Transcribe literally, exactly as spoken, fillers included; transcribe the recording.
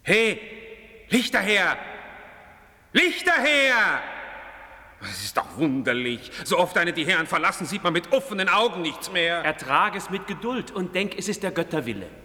He, Lichter her! Lichter her! Es ist doch wunderlich. So oft einen die Herren verlassen, sieht man mit offenen Augen nichts mehr. Ertrag es mit Geduld und denk, es ist der Götterwille.